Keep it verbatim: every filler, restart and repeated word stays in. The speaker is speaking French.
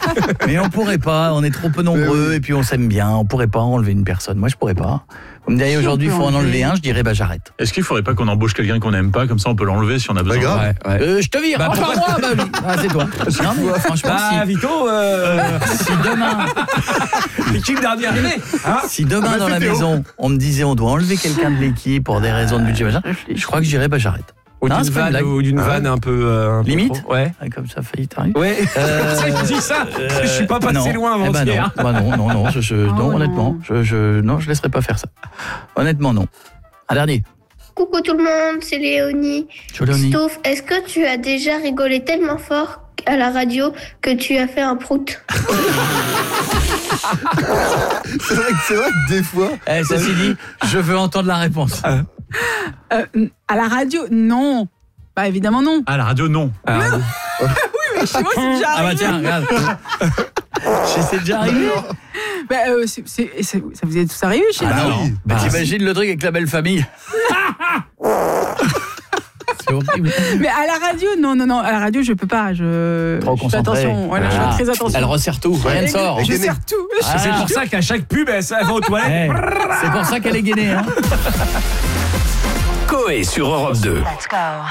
Mais on pourrait pas, on est trop peu nombreux et puis on s'aime bien, on pourrait pas enlever une personne. Moi je pourrais pas. Vous me diriez aujourd'hui il faut en enlever un, je dirais bah j'arrête. Est-ce qu'il faudrait pas qu'on embauche quelqu'un qu'on n'aime pas, comme ça on peut l'enlever si on a besoin? grave. Ouais, ouais. Euh, je te vire, Bah, enfin moi, bah oui, ah, c'est toi. Non mais franchement Bah, si, Vito, euh... si demain, l'équipe dernière année. Hein si demain Ah, dans bah, la c'est Théo. maison on me disait on doit enlever quelqu'un de l'équipe pour des raisons de budget machin, je crois que je dirais bah j'arrête. Ou Non, d'une c'est pas une vanne, blague. ou d'une vanne un peu... Euh, un peu Limite trop. Ouais. Ah, comme ça failli t'arriver. Ouais. Euh, C'est ça que je dis ça. euh, Je suis pas passé non. loin Eh ben avant-hier. non, bah non, non, non, je, je, non, non. honnêtement, je, je, non, je laisserai pas faire ça. Honnêtement, non. Un dernier. Coucou tout le monde, c'est Léonie. Joloni. Stouff, est-ce que tu as déjà rigolé tellement fort à la radio que tu as fait un prout? C'est vrai, que- c'est vrai que des fois. Eh, ceci dit, je veux entendre la réponse. Euh, à la radio, non. Bah évidemment non. Ah, la radio, non. Ah, Mais chez moi, c'est déjà Ah bah arrivé. tiens, regarde. C'est déjà arrivé. Bah, euh, c'est- c'est- c'est- ça vous est tous arrivé chez Ah vous? non. oui. Bah, t'imagines le truc avec la belle famille. C'est horrible. Mais à la radio, non, non, non. À la radio, je peux pas. Je, Trop je fais concentré. attention. Voilà, je Ah. fais très attention. Elle resserre tout, rien ne sort. Je Gainé. serre tout. Ah. c'est pour ça qu'à chaque pub, elle, elle va aux toilettes. Eh, c'est pour ça qu'elle est gainée. Hein. Coé sur Europe deux. Let's go.